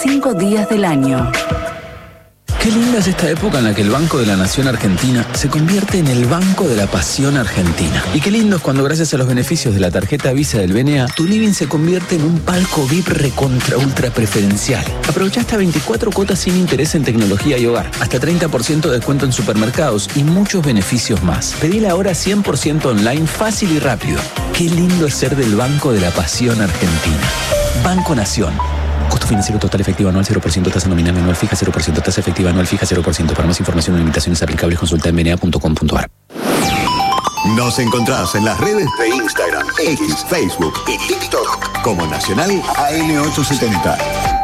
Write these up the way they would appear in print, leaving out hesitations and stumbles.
5 días del año. Qué linda es esta época en la que el Banco de la Nación Argentina se convierte en el Banco de la Pasión Argentina. Y qué lindo es cuando, gracias a los beneficios de la tarjeta Visa del BNA, tu living se convierte en un palco VIP recontra ultra preferencial. Aprovecha hasta 24 cuotas sin interés en tecnología y hogar, hasta 30% de descuento en supermercados y muchos beneficios más. Pedila ahora 100% online, fácil y rápido. Qué lindo es ser del Banco de la Pasión Argentina. Banco Nación. Costo financiero total efectivo anual 0%, tasa nominal anual fija 0%, tasa efectiva anual fija 0%. Para más información o limitaciones aplicables, consulta en bna.com.ar. Nos encontrás en las redes de Instagram, X, Facebook y TikTok como Nacional AM870.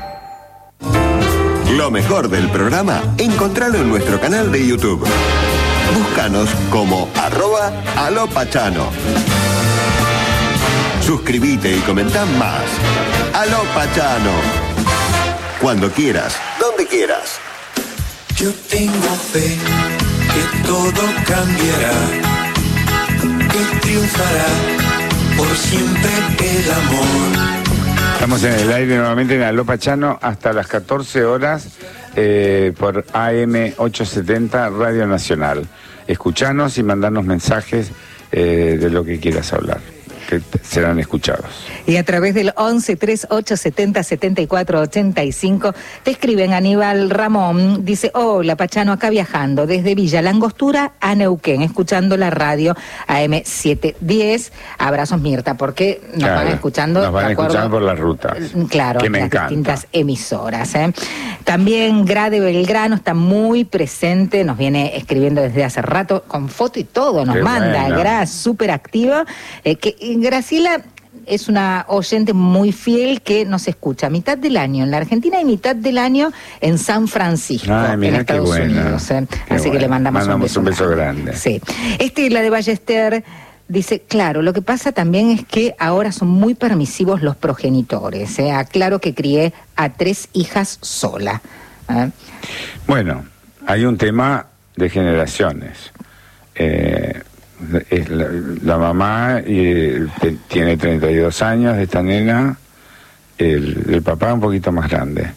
Lo mejor del programa, encontralo en nuestro canal de YouTube. Búscanos como @alopachano. Suscríbete y comentá más. Aló Pachano. Cuando quieras, donde quieras. Yo tengo fe que todo cambiará, que triunfará por siempre el amor. Estamos en el aire nuevamente en Aló Pachano hasta las 14 horas por AM870 Radio Nacional. Escuchanos y mandarnos mensajes de lo que quieras hablar, que serán escuchados. Y a través del 11 38 70 74 85 te escriben Aníbal Ramón, dice: hola Pachano, acá viajando desde Villa Langostura a Neuquén, escuchando la radio AM710. Abrazos, Mirta, porque nos van escuchando. Nos van escuchando por las rutas. Claro, que me las encanta. Distintas emisoras. También Grade Belgrano está muy presente, nos viene escribiendo desde hace rato, con foto y todo, nos Qué manda. buena. Gra, súper activa. Graciela es una oyente muy fiel que nos escucha mitad del año en la Argentina y mitad del año en San Francisco, en Mira Estados qué buena. Unidos. Qué Así que buena. le mandamos un beso grande. Sí. La de Ballester dice: claro, lo que pasa también es que ahora son muy permisivos los progenitores. Aclaro que crié a 3 hijas sola. Bueno, hay un tema de generaciones. Es la mamá tiene 32 años de esta nena, el papá un poquito más grande.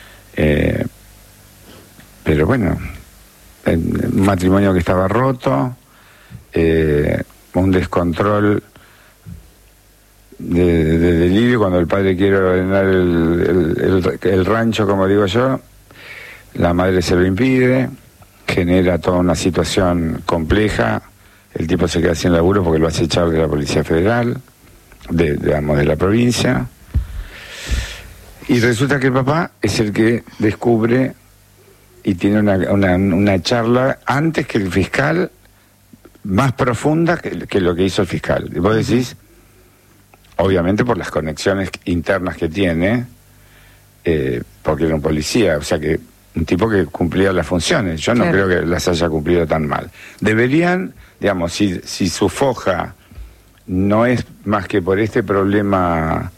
Pero bueno, un matrimonio que estaba roto, un descontrol de delirio cuando el padre quiere ordenar el rancho, como digo yo, la madre se lo impide, genera toda una situación compleja. El tipo se queda sin laburo porque lo hace echar de la Policía Federal, de la provincia. Y resulta que el papá es el que descubre y tiene una charla antes que el fiscal, más profunda que lo que hizo el fiscal. Y vos decís, obviamente por las conexiones internas que tiene, porque era un policía, o sea que un tipo que cumplía las funciones. Yo no creo que las haya cumplido tan mal. Deberían, digamos, si su foja no es más que por este problema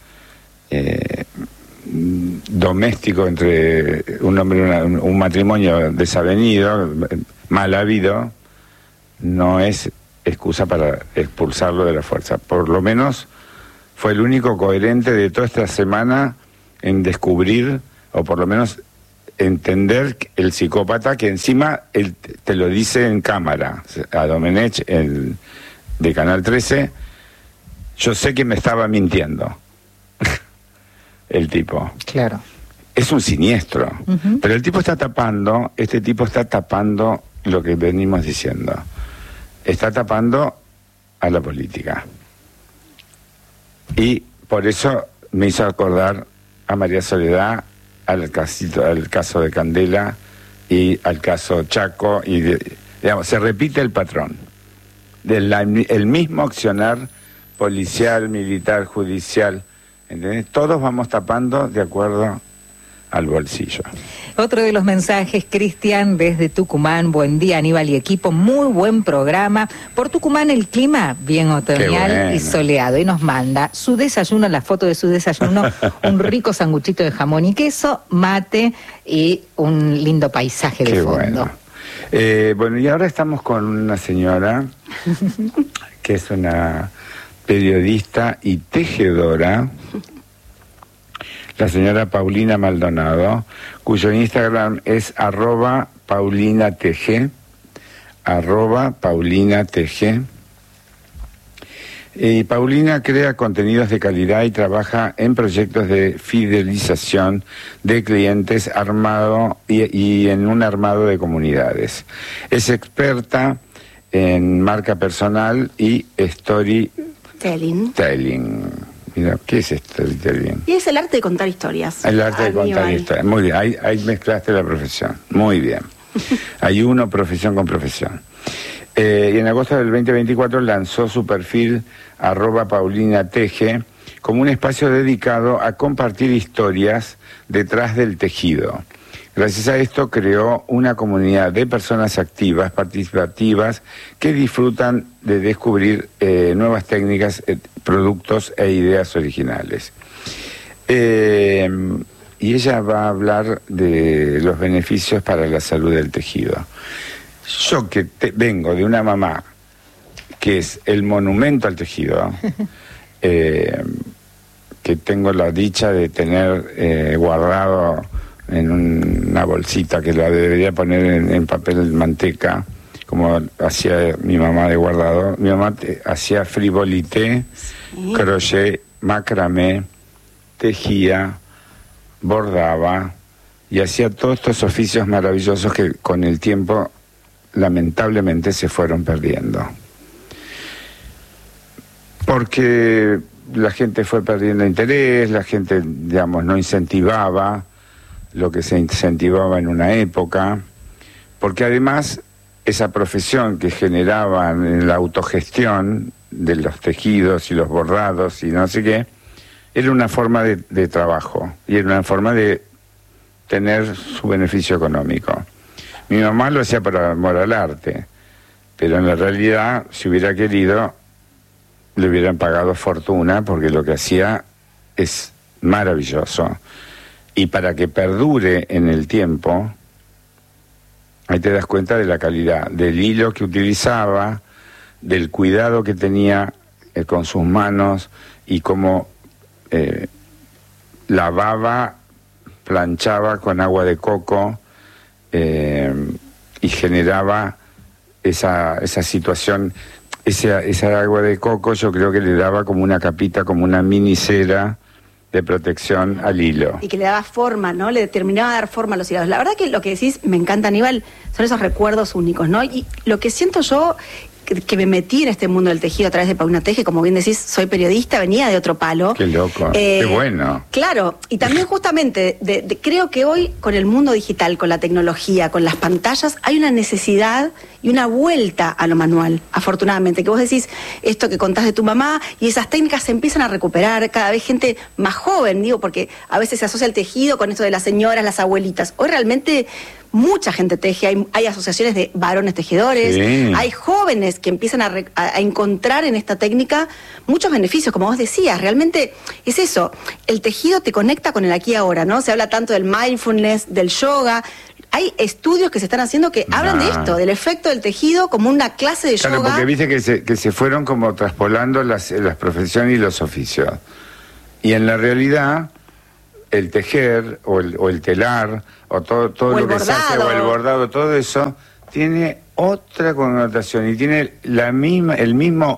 doméstico entre un hombre y un matrimonio desavenido, mal habido, no es excusa para expulsarlo de la fuerza. Por lo menos fue el único coherente de toda esta semana en descubrir, o por lo menos entender el psicópata, que encima él te lo dice en cámara, a Domenech, de Canal 13, yo sé que me estaba mintiendo, el tipo. Claro. Es un siniestro, pero el tipo está tapando, este tipo está tapando lo que venimos diciendo, está tapando a la política. Y por eso me hizo acordar a María Soledad, al caso de Candela y al caso Chaco, y digamos, se repite el patrón el mismo accionar policial, militar, judicial, ¿entendés? Todos vamos tapando de acuerdo al bolsillo. Otro de los mensajes, Cristian, desde Tucumán: buen día Aníbal y equipo, muy buen programa. Por Tucumán el clima bien otoñal y soleado, y nos manda su desayuno, la foto de su desayuno, un rico sanguchito de jamón y queso, mate y un lindo paisaje de fondo. Bueno, y ahora estamos con una señora que es una periodista y tejedora. la señora Paulina Maldonado, cuyo Instagram es @paulinatg, @paulinatg. Y Paulina crea contenidos de calidad y trabaja en proyectos de fidelización de clientes y en un armado de comunidades. Es experta en marca personal y storytelling. Mira, ¿qué es storytelling? Y es el arte de contar historias. El arte de contar historias. Muy bien, ahí mezclaste la profesión. Muy bien. Hay uno profesión con profesión. Y en agosto del 2024 lanzó su perfil @paulinatg como un espacio dedicado a compartir historias detrás del tejido. Gracias a esto creó una comunidad de personas activas, participativas, que disfrutan de descubrir nuevas técnicas, productos e ideas originales. Y ella va a hablar de los beneficios para la salud del tejido. Yo que vengo de una mamá que es el monumento al tejido, que tengo la dicha de tener guardado en una bolsita que la debería poner en papel manteca, como hacía mi mamá de guardado. Mi mamá hacía frivolité, crochet, macramé, tejía, bordaba y hacía todos estos oficios maravillosos que con el tiempo lamentablemente se fueron perdiendo. Porque la gente fue perdiendo interés, la gente, digamos, no incentivaba lo que se incentivaba en una época, porque además esa profesión que generaba en la autogestión de los tejidos y los bordados y no sé qué, era una forma de trabajo y era una forma de tener su beneficio económico. Mi mamá lo hacía por amor al arte, pero en la realidad, si hubiera querido, le hubieran pagado fortuna, porque lo que hacía es maravilloso. Y para que perdure en el tiempo, ahí te das cuenta de la calidad, del hilo que utilizaba, del cuidado que tenía con sus manos y cómo lavaba, planchaba con agua de coco, y generaba esa situación, esa agua de coco. Yo creo que le daba como una capita, como una mini cera de protección al hilo. Y que le daba forma, ¿no? Le terminaba de dar forma a los hilados. La verdad que lo que decís, me encanta, Aníbal, son esos recuerdos únicos, ¿no? Y lo que siento yo, que me metí en este mundo del tejido a través de Paulina Teje, como bien decís, soy periodista, venía de otro palo. Qué loco, qué bueno. Claro, y también justamente, creo que hoy con el mundo digital, con la tecnología, con las pantallas, hay una necesidad y una vuelta a lo manual, afortunadamente, que vos decís esto que contás de tu mamá, y esas técnicas se empiezan a recuperar, cada vez gente más joven, digo, porque a veces se asocia el tejido con esto de las señoras, las abuelitas. Hoy realmente mucha gente teje, hay asociaciones de varones tejedores, sí. Hay jóvenes que empiezan a encontrar en esta técnica muchos beneficios, como vos decías. Realmente es eso, el tejido te conecta con el aquí y ahora, ¿no? Se habla tanto del mindfulness, del yoga. Hay estudios que se están haciendo que hablan de esto, del efecto del tejido como una clase de yoga. Claro, porque viste que se fueron como traspolando las profesiones y los oficios. Y en la realidad, el tejer o el telar o todo o lo que se hace, o el bordado, todo eso tiene otra connotación y tiene el mismo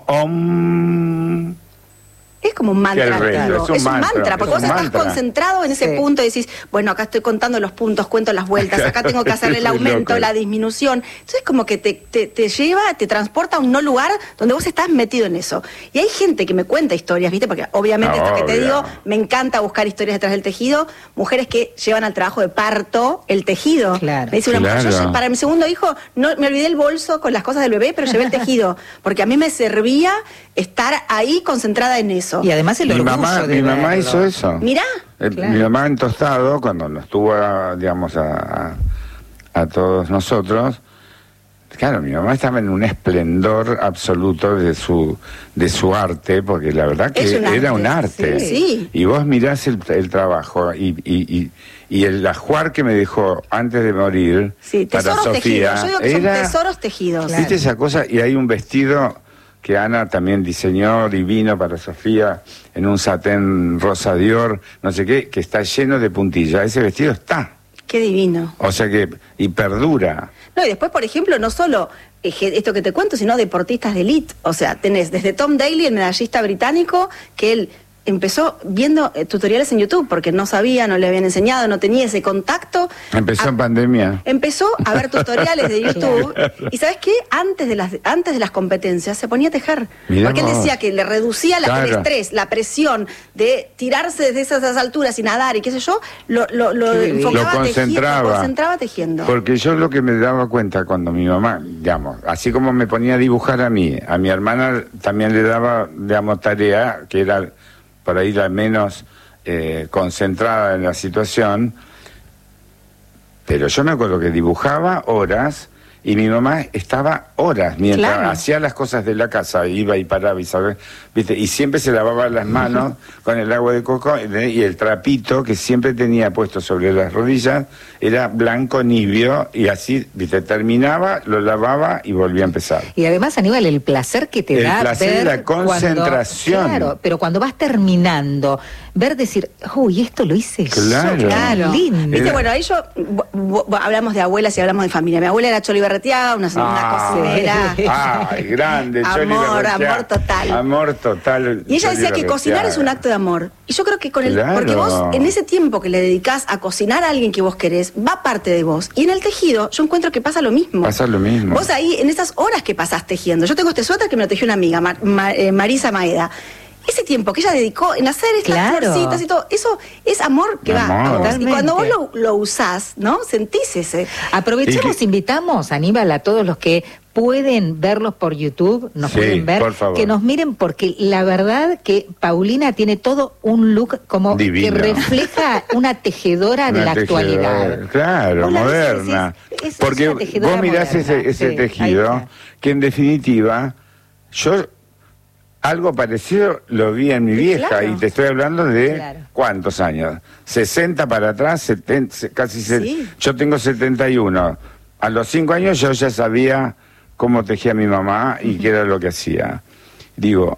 om. Es como un mantra activo. Es un mantra, porque vos estás concentrado en ese punto y decís, bueno, acá estoy contando los puntos, cuento las vueltas, acá tengo que hacer el aumento, la disminución. Entonces como que te lleva, te transporta a un no lugar donde vos estás metido en eso. Y hay gente que me cuenta historias, ¿viste? Porque obviamente esto que te digo, me encanta buscar historias detrás del tejido. Mujeres que llevan al trabajo de parto el tejido. Claro. Me dice una mujer, yo para mi segundo hijo no me olvidé el bolso con las cosas del bebé, pero llevé el tejido, porque a mí me servía estar ahí concentrada en eso. Y además el orgullo mi mamá hizo eso. Mirá. Claro. Mi mamá en Tostado, cuando nos tuvo, digamos, a todos nosotros, claro, mi mamá estaba en un esplendor absoluto de su arte, porque la verdad que era un arte. Sí. Y vos mirás el trabajo y el ajuar que me dejó antes de morir para Sofía. Tejidos. Yo digo que son tesoros tejidos. ¿Viste esa cosa? Y hay un vestido que Ana también diseñó divino para Sofía, en un satén rosa Dior, no sé qué, que está lleno de puntillas. Ese vestido está. Qué divino. O sea que, y perdura. No, y después, por ejemplo, no solo esto que te cuento, sino deportistas de elite. O sea, tenés desde Tom Daley, el medallista británico, que él empezó viendo tutoriales en YouTube, porque no sabía, no le habían enseñado, no tenía ese contacto. Empezó en pandemia. Empezó a ver tutoriales de YouTube. Y ¿sabes qué? Antes de las competencias se ponía a tejer. Mirá porque él vos. decía que le reducía el estrés, la presión de tirarse desde esas alturas y nadar y qué sé yo, lo enfocaba, lo concentraba tejiendo. Porque yo lo que me daba cuenta cuando mi mamá, digamos, así como me ponía a dibujar a mi hermana también le daba, digamos, tarea, que era por ahí la menos concentrada en la situación, pero yo me acuerdo que dibujaba horas y mi mamá estaba horas mientras hacía las cosas de la casa, iba y paraba y sabía, ¿viste? Y siempre se lavaba las manos con el agua de coco y el trapito que siempre tenía puesto sobre las rodillas era blanco nibio y así, ¿viste? Terminaba, lo lavaba y volvía a empezar. Y además, Aníbal, el placer que te da placer ver y la concentración. Claro, pero cuando vas terminando, ver decir, uy, esto lo hice Claro. yo, Claro. lindo. Viste, bueno, ahí hablamos de abuelas y hablamos de familia. Mi abuela era Choli Berretiaga, una cocinera. Ay, grande, Choli Berretiaga. Amor total. Amor total. Y ella decía que cocinar es un acto de amor. Y yo creo que porque vos, en ese tiempo que le dedicás a cocinar a alguien que vos querés, va parte de vos. Y en el tejido, yo encuentro que pasa lo mismo. Pasa lo mismo. Vos ahí, en esas horas que pasás tejiendo. Yo tengo este suéter que me lo tejió una amiga, Marisa Maeda. Ese tiempo que ella dedicó en hacer estas florcitas y todo, eso es amor que va. Y cuando vos lo usás, ¿no? Sentís ese. Aprovechemos, invitamos, Aníbal, a todos los que pueden verlos por YouTube, nos pueden ver, que nos miren, porque la verdad que Paulina tiene todo un look como divino, que refleja una tejedora de la actualidad. Claro, moderna. Porque vos mirás ese tejido, que en definitiva, yo algo parecido lo vi en mi vieja, y te estoy hablando de ¿cuántos años? 60 para atrás, 70, casi yo tengo 71. A los 5 años yo ya sabía cómo tejía mi mamá y qué era lo que hacía. Digo,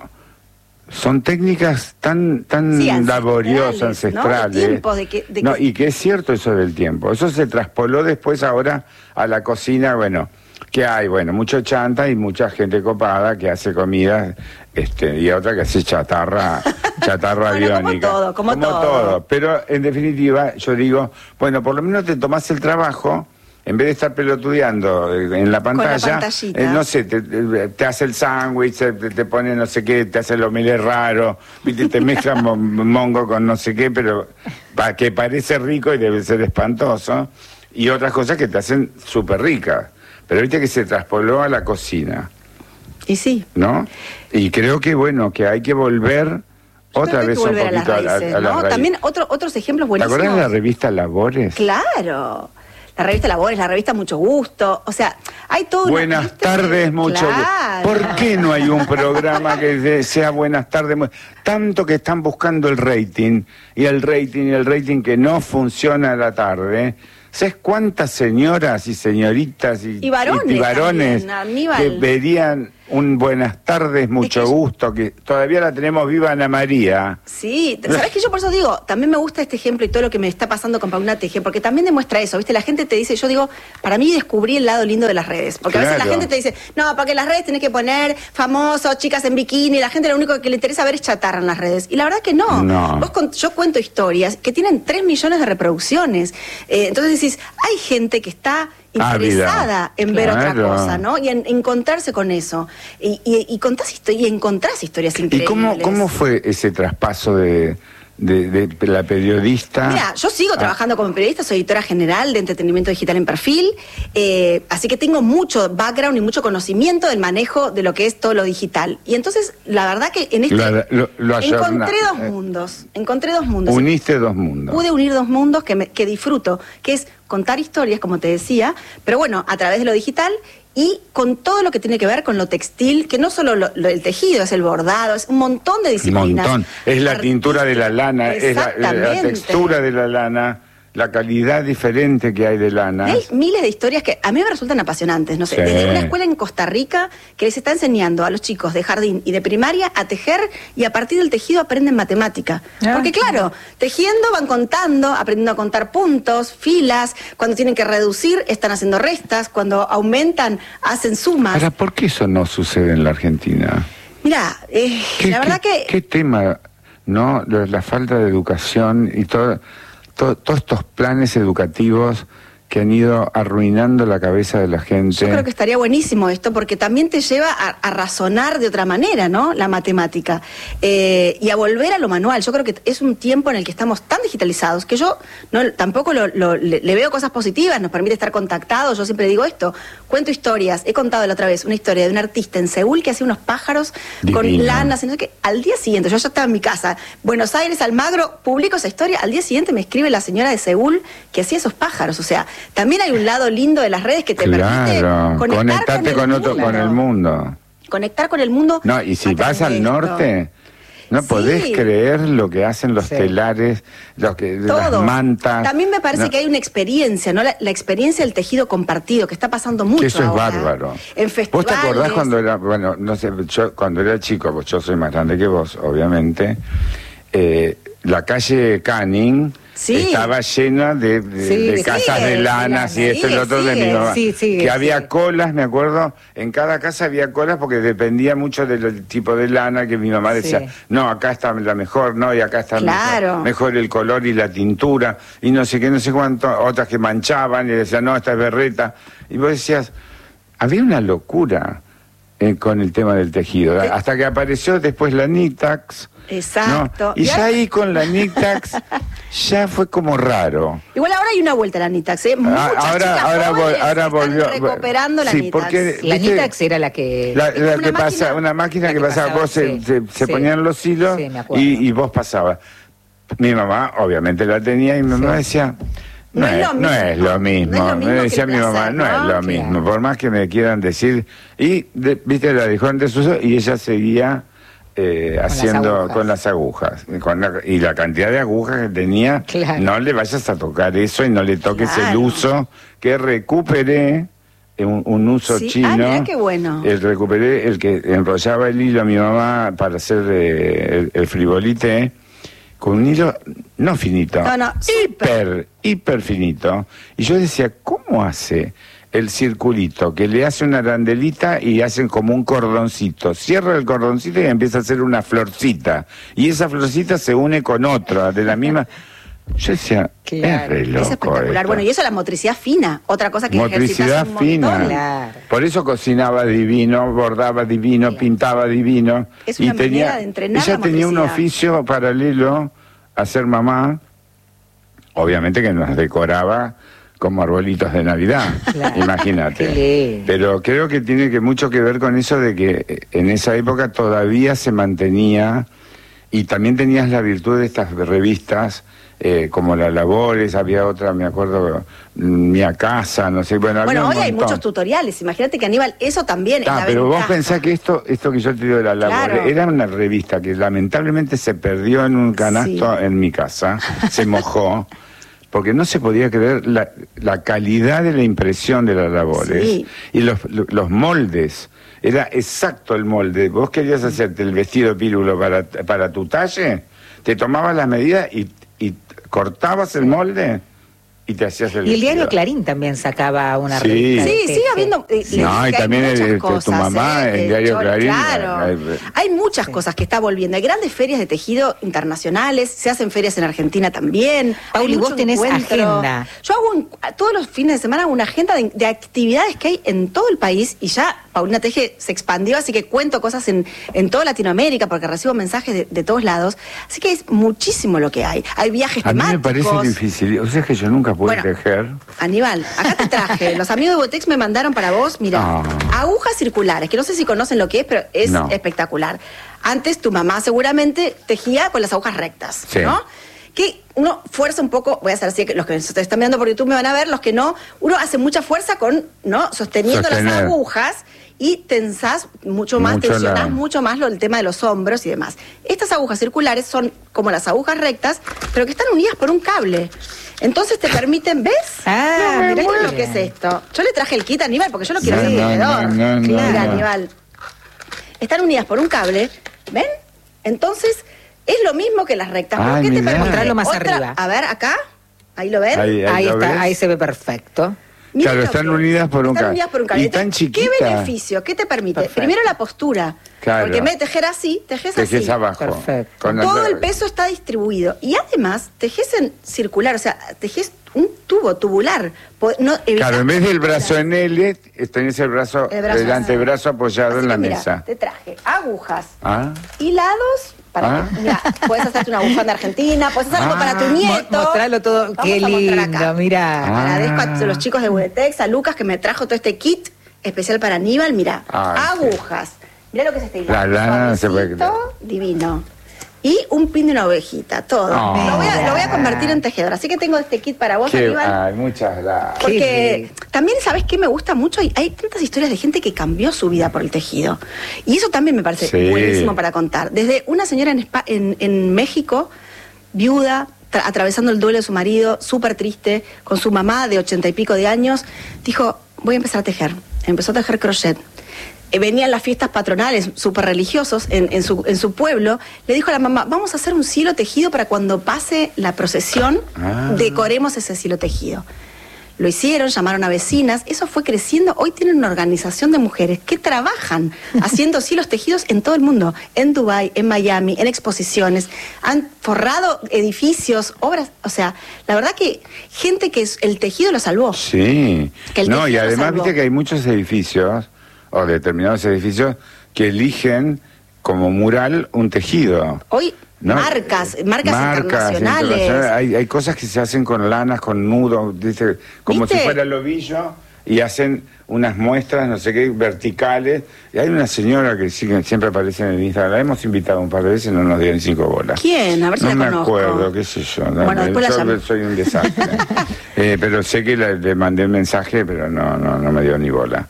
son técnicas tan laboriosas, ancestrales. ¿No? Y que es cierto eso del tiempo. Eso se traspoló después ahora a la cocina, bueno, que hay, bueno, mucho chanta y mucha gente copada que hace comida, y otra que hace chatarra aviónica. Como todo. Pero en definitiva, yo digo, bueno, por lo menos te tomás el trabajo, en vez de estar pelotudeando en la pantalla, no sé, te hace el sándwich, te pone no sé qué, te hace el omelette raro, ¿viste? Te mezclan mongo con no sé qué, pero que parece rico y debe ser espantoso, y otras cosas que te hacen súper ricas. Pero viste que se traspoló a la cocina. Y sí. ¿No? Y creo que, bueno, que hay que volver otra vez un poquito a las raíces. También otros ejemplos buenísimos. ¿Te acuerdas de la revista Labores? Claro. La revista Labores, la revista Mucho Gusto. O sea, hay todo. Buenas tardes, Mucho Gusto. ¿Por qué no hay un programa que sea Buenas tardes? Tanto que están buscando el rating, y el rating que no funciona a la tarde. ¿Sabes cuántas señoras y señoritas y varones también, que verían un Buenas tardes, Mucho Gusto, que todavía la tenemos viva, Ana María? Sí, ¿sabés qué? Yo por eso digo, también me gusta este ejemplo y todo lo que me está pasando con Paulina Teje, porque también demuestra eso, ¿viste? La gente te dice, yo digo, para mí descubrí el lado lindo de las redes, porque a veces la gente te dice, no, para que las redes tenés que poner famosos, chicas en bikini, la gente lo único que le interesa ver es chatarra en las redes, y la verdad que no. Yo cuento historias que tienen 3 millones de reproducciones, entonces decís, hay gente que está interesada en ver otra cosa, ¿no? Y en encontrarse con eso. Y encontrás historias increíbles. ¿Y cómo fue ese traspaso de la periodista? Mira, yo sigo trabajando como periodista, soy editora general de entretenimiento digital en Perfil, así que tengo mucho background y mucho conocimiento del manejo de lo que es todo lo digital. Y entonces, la verdad que en encontré dos mundos. Uniste dos mundos. Pude unir dos mundos que disfruto, que es contar historias, como te decía, pero bueno, a través de lo digital y con todo lo que tiene que ver con lo textil, que no solo el tejido, es el bordado, es un montón de disciplinas. Es la tintura de la lana, es la textura de la lana, la calidad diferente que hay de lana. Hay miles de historias que a mí me resultan apasionantes, no sé, Sí. desde una escuela en Costa Rica que les está enseñando a los chicos de jardín y de primaria a tejer y a partir del tejido aprenden matemática. Porque claro, tejiendo van contando, aprendiendo a contar puntos, filas, cuando tienen que reducir están haciendo restas, cuando aumentan hacen sumas. Ahora, ¿por qué eso no sucede en la Argentina? Mira, la verdad que... ¿Qué tema, no? La falta de educación y todos estos planes educativos que han ido arruinando la cabeza de la gente. Yo creo que estaría buenísimo esto, porque también te lleva a razonar de otra manera, ¿no? La matemática. Y a volver a lo manual. Yo creo que es un tiempo en el que estamos tan digitalizados que yo tampoco le veo cosas positivas, nos permite estar contactados. Yo siempre digo esto, cuento historias. He contado la otra vez una historia de un artista en Seúl que hacía unos pájaros con lanas, no sé qué. Al día siguiente, yo ya estaba en mi casa, Buenos Aires, Almagro, publico esa historia. Al día siguiente me escribe la señora de Seúl que hacía esos pájaros. O sea, también hay un lado lindo de las redes que te permite conectarte con el mundo. Conectar con el mundo. No, y si vas al norte, no podés creer lo que hacen los telares, las mantas. También me parece que hay una experiencia, ¿no? La experiencia del tejido compartido, que está pasando mucho eso ahora. Es bárbaro. En festivales. ¿Vos te acordás cuando era, bueno, no sé, yo cuando era chico, pues yo soy más grande que vos, obviamente, la calle Canning estaba llena de casas de lanas y esto y lo otro de mi mamá. Que había colas, me acuerdo, en cada casa había colas porque dependía mucho del tipo de lana que mi mamá decía, no, acá está la mejor, no, y acá está mejor el color y la tintura, y no sé qué, no sé cuánto, otras que manchaban y decían, no, esta es berreta. Y vos decías, había una locura con el tema del tejido, hasta que apareció después la Nitax. Exacto. ¿No? Y ya ahí con la Nitax ya fue como raro. Igual ahora hay una vuelta a la Nitax, ¿eh? Ahora volvió. Recuperando la Nitax. Porque, la Nitax era la que... una máquina que pasaba, vos se ponían los hilos y vos pasabas. Mi mamá obviamente la tenía y mi mamá decía... No es lo mismo. Me decía mi mamá, no es lo mismo. Por más que me quieran decir... Y, viste, la dejó en desuso y ella seguía... haciendo con las agujas y la cantidad de agujas que tenía, no le vayas a tocar eso y no le toques el uso que recuperé, un uso chino. Mirá qué bueno. Recuperé el que enrollaba el hilo a mi mamá para hacer el frivolité con un hilo no finito, hiper finito, y yo decía, ¿cómo hace el circulito, que le hace una arandelita y hacen como un cordoncito? Cierra el cordoncito y empieza a hacer una florcita. Y esa florcita se une con otra, de la misma... Yo decía, es re loco. Es espectacular. Esto. Bueno, y eso es la motricidad fina. Otra cosa que motricidad fina. Claro. Por eso cocinaba divino, bordaba divino, pintaba divino. Es una manera de entrenar ella la tenía un motricidad. oficio paralelo a ser mamá. Obviamente que nos decoraba como arbolitos de Navidad, imagínate. Pero creo que tiene mucho que ver con eso de que en esa época todavía se mantenía, y también tenías la virtud de estas revistas, como La Labores, había otra, me acuerdo, Mia Casa, no sé, bueno, había hoy un hay montón. muchos tutoriales, imagínate que Aníbal, eso también es la pero ventaja. vos pensás que esto que yo te digo de La Labores, era una revista que lamentablemente se perdió en un canasto en mi casa, se mojó, porque no se podía creer la calidad de la impresión de las Labores y los moldes. Era exacto el molde. Vos querías hacerte el vestido pírulo para tu talle, te tomabas las medidas y cortabas el molde y te hacías el vestido. Y el diario Clarín también sacaba una revista. Sí, sigue habiendo... y también tu mamá, el diario Clarín. Claro, hay muchas cosas que está volviendo. Hay grandes ferias de tejido internacionales, se hacen ferias en Argentina también. Pauli, vos tenés agenda. Yo hago todos los fines de semana una agenda de actividades que hay en todo el país, y ya Paulina Teje se expandió, así que cuento cosas en toda Latinoamérica porque recibo mensajes de todos lados. Así que es muchísimo lo que hay. Hay viajes temáticos. A mí me parece difícil. O sea, que yo nunca pude tejer. Aníbal, acá te traje. Los amigos de Botex me mandaron para vos, mira, agujas circulares, que no sé si conocen lo que es, pero es espectacular. Antes tu mamá seguramente tejía con las agujas rectas, ¿no? Que uno fuerza un poco, voy a hacer así, que los que se están mirando por YouTube me van a ver, los que no, uno hace mucha fuerza con, ¿no? Sosteniendo las agujas y tensás mucho más, tensionás mucho más el tema de los hombros y demás. Estas agujas circulares son como las agujas rectas, pero que están unidas por un cable. Entonces te permiten, ¿ves? Mirá lo que es esto. Yo le traje el kit a Aníbal porque yo lo quiero hacer alrededor. Mira, Aníbal. Están unidas por un cable, ¿ven? Entonces, es lo mismo que las rectas. ¿Por qué te permite? Mostrarlo más arriba. A ver, acá. ¿Ahí lo ven? Ahí está, ahí se ve perfecto. Mirá claro, están unidas por un cable. Y tan chiquita. ¿Qué beneficio? ¿Qué te permite? Perfecto. Primero la postura. Claro. Porque en vez de tejer así, tejes así. Tejes abajo. Perfecto. Todo el peso está distribuido. Y además, tejes en circular, o sea, tejes un tubo tubular. Claro, en vez del brazo en L, tenés el antebrazo apoyado así en la mira, mesa. Te traje agujas, hilados. Mira, puedes hacerte una bufanda argentina, puedes hacer algo para tu nieto. Mostrarlo todo. Qué lindo, mira. Agradezco a los chicos de Budetex, a Lucas que me trajo todo este kit especial para Aníbal. Mira, agujas. Mira lo que es este hilado. La lana se puede creer. Divino. Y un pin de una ovejita, todo. Lo voy a convertir en tejedor. Así que tengo este kit para vos, Aníbal. Ay, muchas gracias. Porque también, ¿sabes qué me gusta mucho? Hay tantas historias de gente que cambió su vida por el tejido. Y eso también me parece buenísimo para contar. Desde una señora en México, viuda, atravesando el duelo de su marido, súper triste, con su mamá de 80 y pico de años, dijo, voy a empezar a tejer. Empezó a tejer crochet. Venían las fiestas patronales súper religiosos en su pueblo, le dijo a la mamá, vamos a hacer un cielo tejido para cuando pase la procesión, decoremos ese cielo tejido. Lo hicieron, llamaron a vecinas, eso fue creciendo. Hoy tienen una organización de mujeres que trabajan haciendo cielos tejidos en todo el mundo, en Dubái, en Miami, en exposiciones, han forrado edificios, obras, o sea, la verdad que gente que el tejido lo salvó. Sí, y además viste que hay muchos edificios, o determinados edificios, que eligen como mural un tejido. Hoy marcas internacionales. Hay cosas que se hacen con lanas, con nudos, como si fuera el ovillo, y hacen unas muestras, no sé qué, verticales. Y hay una señora que siempre aparece en el Instagram, la hemos invitado un par de veces y no nos dio ni 5 bolas. ¿Quién? A ver si la conozco. No me acuerdo, qué sé yo. Bueno, después yo soy un desastre. Pero sé que le mandé un mensaje, pero no me dio ni bola.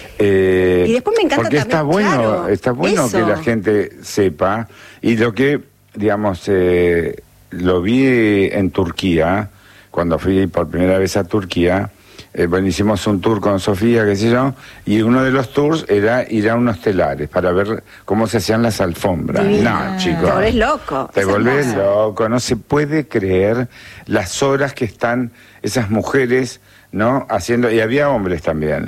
Y después me encanta porque también, está bueno que la gente sepa, y lo que, digamos, lo vi en Turquía, cuando fui por primera vez a Turquía. Hicimos un tour con Sofía, qué sé yo, y uno de los tours era ir a unos telares para ver cómo se hacían las alfombras. No, chicos. Te volvés loco. Te volvés loco, no se puede creer las horas que están esas mujeres, ¿no? Haciendo, y había hombres también.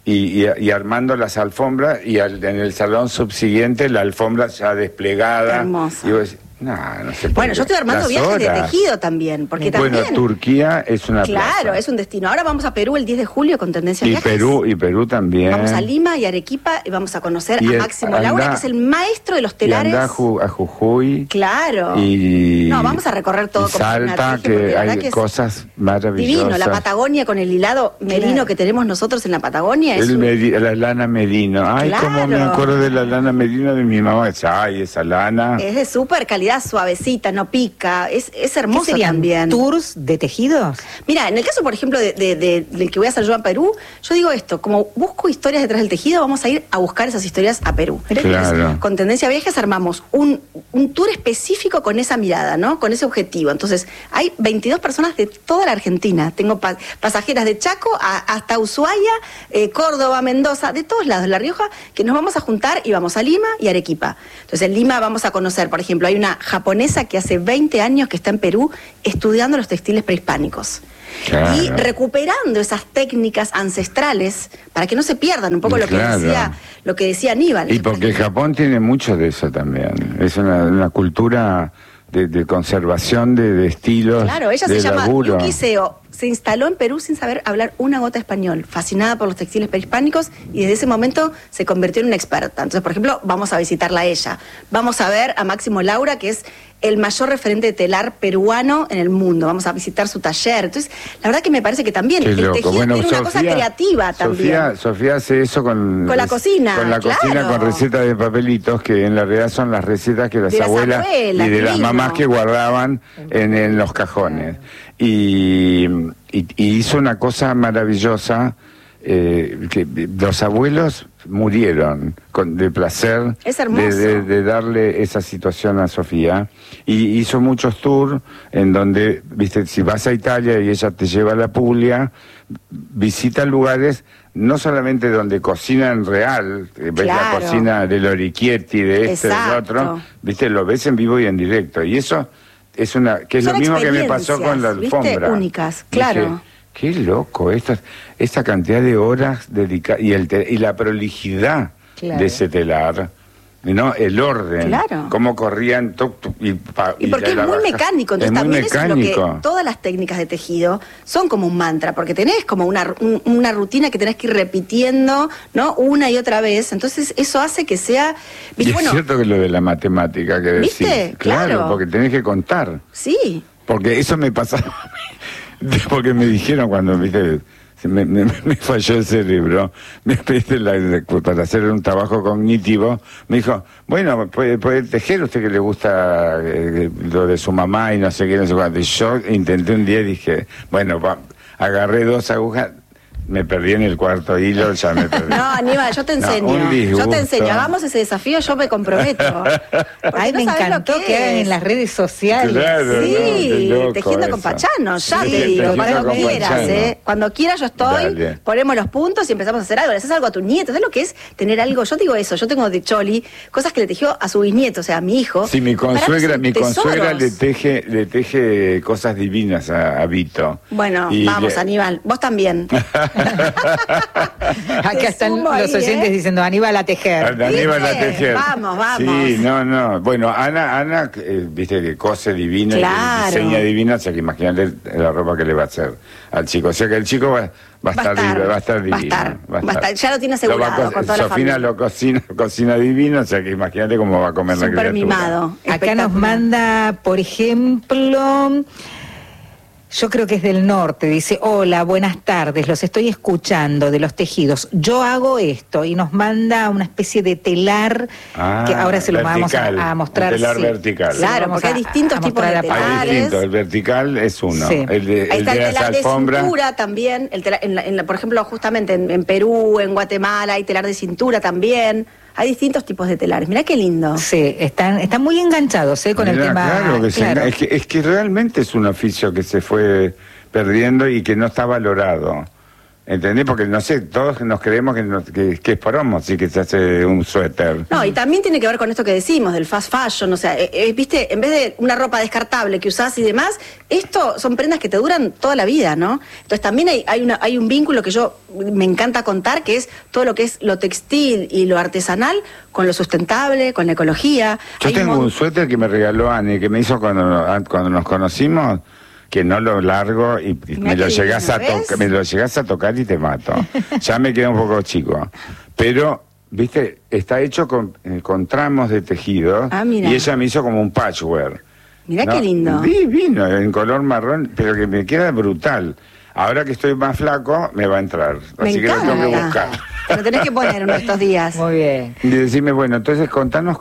Y armando las alfombras, y en el salón subsiguiente la alfombra ya desplegada. Hermosa. Y vos, no se puede. Bueno, yo estoy armando viajes de tejido también, porque también... Bueno, Turquía es una Claro, es un destino. Ahora vamos a Perú el 10 de julio con Tendencia Viajes. Y Perú también. Vamos a Lima y Arequipa y vamos a conocer a Máximo Laura, que es el maestro de los telares. Y anda a Jujuy. Claro. No, vamos a recorrer todo como Salta, que hay cosas maravillosas. Divino, la Patagonia con el hilado merino que tenemos nosotros en la Patagonia. La lana merino. Ay, cómo me acuerdo de la lana merino de mi mamá. Ay, esa lana. Es de súper calidad, suavecita, no pica, es hermoso también. ¿Tours de tejidos? Mira, en el caso, por ejemplo, del que voy a hacer yo a Perú, yo digo esto, como busco historias detrás del tejido, vamos a ir a buscar esas historias a Perú. Claro. Con Tendencia Viajes armamos un tour específico con esa mirada, ¿no? Con ese objetivo. Entonces, hay 22 personas de toda la Argentina. Tengo pasajeras de Chaco hasta Ushuaia, Córdoba, Mendoza, de todos lados, La Rioja, que nos vamos a juntar y vamos a Lima y Arequipa. Entonces, en Lima vamos a conocer, por ejemplo, hay una japonesa que hace 20 años que está en Perú estudiando los textiles prehispánicos. Claro. Y recuperando esas técnicas ancestrales para que no se pierdan un poco lo que decía Aníbal. Y porque Japón tiene mucho de eso también. Es una cultura de conservación de estilos. Claro, ella se llama Yuki Seo. Se instaló en Perú sin saber hablar una gota español, fascinada por los textiles prehispánicos, y desde ese momento se convirtió en una experta. Entonces, por ejemplo, vamos a visitarla a ella. Vamos a ver a Máximo Laura, que es el mayor referente de telar peruano en el mundo. Vamos a visitar su taller. Entonces, la verdad que me parece que también el tejido tiene una cosa creativa también. Sofía hace eso con la cocina. Con la cocina, con recetas de papelitos, que en la realidad son las recetas que las abuelas y de las mamás que guardaban en los cajones. Y hizo una cosa maravillosa que los abuelos murieron de placer de darle esa situación a Sofía, y hizo muchos tours en donde, viste, si vas a Italia y ella te lleva a la Puglia, visita lugares no solamente donde cocinan real, ves la cocina del Orichietti, de este, del otro, viste, lo ves en vivo y en directo, y eso es que es lo mismo que me pasó con la alfombra, ¿viste? Únicas, claro. Dije, qué loco, esta cantidad de horas dedicadas y la prolijidad de ese telar, ¿no? El orden, cómo corrían y porque es muy mecánico, entonces también eso es lo que todas las técnicas de tejido son como un mantra, porque tenés como una rutina que tenés que ir repitiendo, ¿no? Una y otra vez, entonces eso hace que sea... Y es cierto que lo de la matemática que decís, ¿viste? Claro, porque tenés que contar. Sí. Porque eso me pasaba a mí, porque me dijeron cuando, viste, me falló el cerebro, para hacer un trabajo cognitivo, me dijo, bueno, puede tejer, usted que le gusta lo de su mamá y no sé qué, no sé cuánto. Y yo intenté un día y dije, bueno, agarré 2 agujas, me perdí en el cuarto hilo, ya me perdí. No, Aníbal, yo te enseño. Yo te enseño. Hagamos ese desafío, yo me comprometo. Ay, me encantó que hagan en las redes sociales. Claro, sí, tejiendo con Pachano, ya te digo. Cuando quieras, Cuando quieras yo estoy, ponemos los puntos y empezamos a hacer algo. Le haces algo a tu nieto. ¿Sabes lo que es tener algo? Yo digo eso, yo tengo de Choli cosas que le tejió a su bisnieto, o sea, a mi hijo. Sí, mi consuegra le teje cosas divinas a Vito. Bueno, vamos, Aníbal, vos también. Acá están los oyentes diciendo Aníbal a tejer. Aníbal a tejer. Vamos. Sí, no. Bueno, Ana, viste que cose divina, que diseña divina, o sea que imagínate la ropa que le va a hacer al chico. O sea que el chico va a estar divino. Ya lo tiene asegurado con toda la familia. Sofina lo cocina divino, o sea que imagínate cómo va a comer la criatura. Súper mimado. Acá nos manda, por ejemplo... Yo creo que es del norte, dice, hola, buenas tardes, los estoy escuchando de los tejidos. Yo hago esto y nos manda una especie de telar que ahora se lo vamos a mostrar. Telar vertical. Claro, porque hay distintos tipos de telares. Hay distintos, el vertical es uno. Sí. Ahí está el telar de cintura también, por ejemplo, justamente en Perú, en Guatemala, hay telar de cintura también. Hay distintos tipos de telares. Mirá qué lindo. Sí, están muy enganchados con el tema. Claro. Es que realmente es un oficio que se fue perdiendo y que no está valorado. ¿Entendés? Porque, no sé, todos nos creemos que es promo, sí, que se hace un suéter. No, y también tiene que ver con esto que decimos, del fast fashion, o sea, viste, en vez de una ropa descartable que usás y demás, esto son prendas que te duran toda la vida, ¿no? Entonces también hay un vínculo que yo me encanta contar, que es todo lo que es lo textil y lo artesanal con lo sustentable, con la ecología. Yo tengo un suéter que me regaló Ani, que me hizo cuando nos conocimos, que no lo largo y me lo llegás a tocar y te mato. Ya me queda un poco chico. Pero, viste, está hecho con tramos de tejido y ella me hizo como un patchwork. Mirá qué lindo. Divino, en color marrón, pero que me queda brutal. Ahora que estoy más flaco, me va a entrar. Así que lo tengo que buscar. Lo tenés que poner uno de estos días. Muy bien. Y decime, bueno, entonces contanos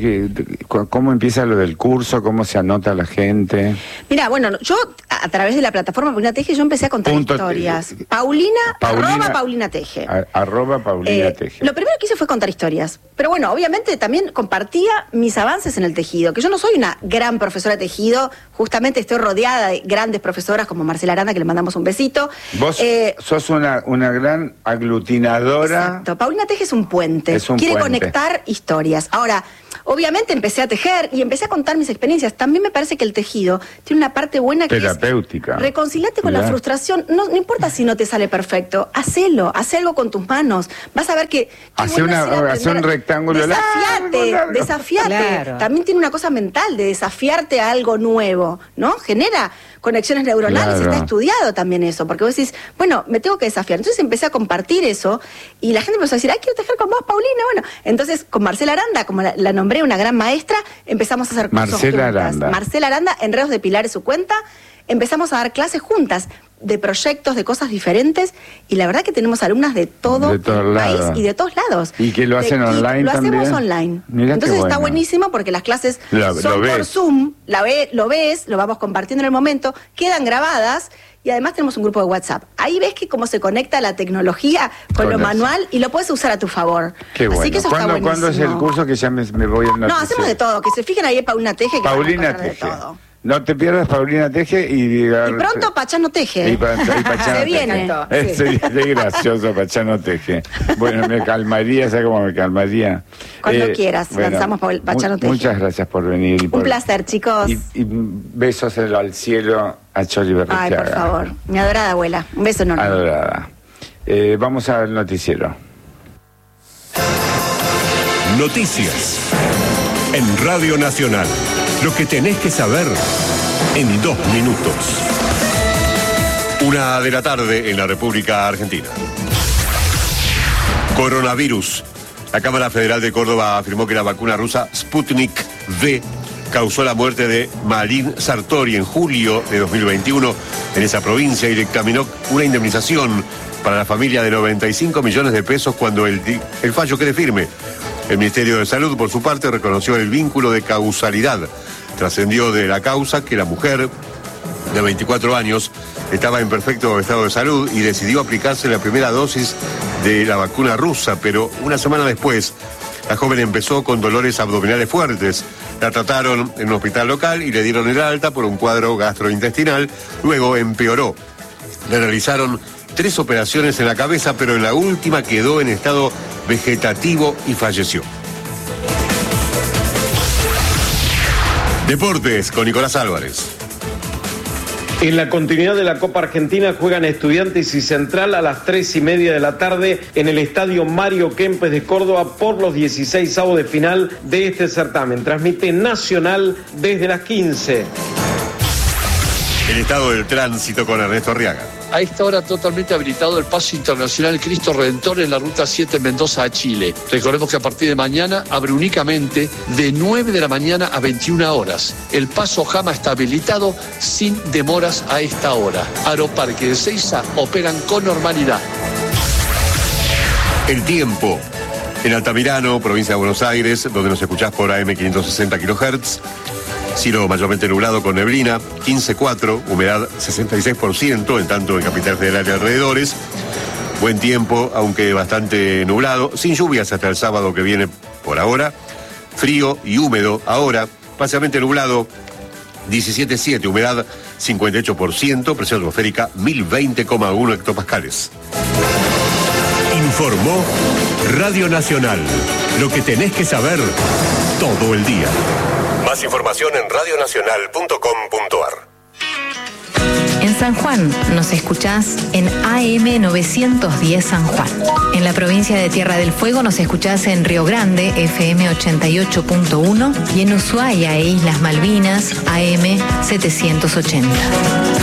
cómo empieza lo del curso, cómo se anota la gente. Mira, bueno, yo a través de la plataforma Paulina Teje, yo empecé a contar historias. Arroba Paulina Teje. Arroba Paulina Teje. Lo primero que hice fue contar historias. Pero bueno, obviamente también compartía mis avances en el tejido, que yo no soy una gran profesora de tejido, justamente estoy rodeada de grandes profesoras como Marcela Aranda, que le mandamos un besito. Vos sos una gran aglutinadora. Exacto. Paulina Teje es un puente. Quiere conectar historias. Ahora, obviamente empecé a tejer y empecé a contar mis experiencias. También me parece que el tejido tiene una parte buena que terapéutica. Es reconciliarte con la frustración. No importa si no te sale perfecto, haz algo con tus manos. Vas a ver que hace un rectángulo. Desafiate. Claro. También tiene una cosa mental de desafiarte a algo nuevo, ¿no? Genera conexiones neuronales, está estudiado también eso, porque vos decís, bueno, me tengo que desafiar. Entonces empecé a compartir eso y la gente empezó a decir, quiero tejer con vos, Paulina. Bueno, entonces con Marcela Aranda, como la nombré, una gran maestra, empezamos a hacer cursos juntas. Marcela Aranda, Enredos de Pilar es su cuenta, empezamos a dar clases juntas de proyectos, de cosas diferentes, y la verdad que tenemos alumnas de todo el país y de todos lados. ¿Y que lo hacen online también? Lo hacemos online. Mirá, entonces está buenísimo porque las clases son por Zoom, lo vamos compartiendo en el momento, quedan grabadas y además tenemos un grupo de WhatsApp. Ahí ves que cómo se conecta la tecnología con lo manual y lo puedes usar a tu favor. Qué bueno. Así que eso está buenísimo. ¿Cuándo es el curso que ya me voy al noticiero? No, hacemos de todo. Que se fijen ahí en Paulina Teje, que Paulina vamos a Teje. de todo. No te pierdas Paulina Teje y pronto Pachano Teje. Y Pachano se viene. Sería gracioso Pachano Teje. Bueno, me calmaría, ¿sabes cómo me calmaría? Cuando quieras, lanzamos Pachano Teje. Muchas gracias por venir. Un placer, chicos. Y besos al cielo a Chori Berrechaga. Ay, por favor. Mi adorada abuela. Un beso enorme. Adorada. Vamos al noticiero. Noticias en Radio Nacional. Lo que tenés que saber en 2 minutos. 1 de la tarde en la República Argentina. Coronavirus. La Cámara Federal de Córdoba afirmó que la vacuna rusa Sputnik V causó la muerte de Marin Sartori en julio de 2021 en esa provincia y dictaminó una indemnización para la familia de 95 millones de pesos cuando el fallo quede firme. El Ministerio de Salud, por su parte, reconoció el vínculo de causalidad. Trascendió de la causa que la mujer de 24 años estaba en perfecto estado de salud y decidió aplicarse la primera dosis de la vacuna rusa, pero una semana después la joven empezó con dolores abdominales fuertes. La trataron en un hospital local y le dieron el alta por un cuadro gastrointestinal. Luego empeoró. Le realizaron 3 operaciones en la cabeza, pero en la última quedó en estado vegetativo y falleció. Deportes con Nicolás Álvarez. En la continuidad de la Copa Argentina juegan Estudiantes y Central a las 3:30 de la tarde en el Estadio Mario Kempes de Córdoba por los 16avos de final de este certamen. Transmite Nacional desde las 15. El estado del tránsito con Ernesto Arriaga. A esta hora totalmente habilitado el paso internacional Cristo Redentor en la ruta 7 Mendoza a Chile. Recordemos que a partir de mañana abre únicamente de 9 de la mañana a 21 horas. El paso Jama está habilitado sin demoras a esta hora. Aeroparque de Seiza operan con normalidad. El tiempo. En Altamirano, provincia de Buenos Aires, donde nos escuchás por AM 560 kHz. Cielo mayormente nublado con neblina, 15,4, humedad 66%, en tanto en Capital Federal y alrededores. Buen tiempo, aunque bastante nublado, sin lluvias hasta el sábado que viene por ahora. Frío y húmedo ahora, parcialmente nublado, 17,7, humedad 58%, presión atmosférica 1020,1 hectopascales. Informó Radio Nacional. Lo que tenés que saber todo el día. Más información en radionacional.com.ar. En San Juan nos escuchás en AM 910 San Juan. En la provincia de Tierra del Fuego nos escuchás en Río Grande, FM 88.1, y en Ushuaia e Islas Malvinas, AM 780.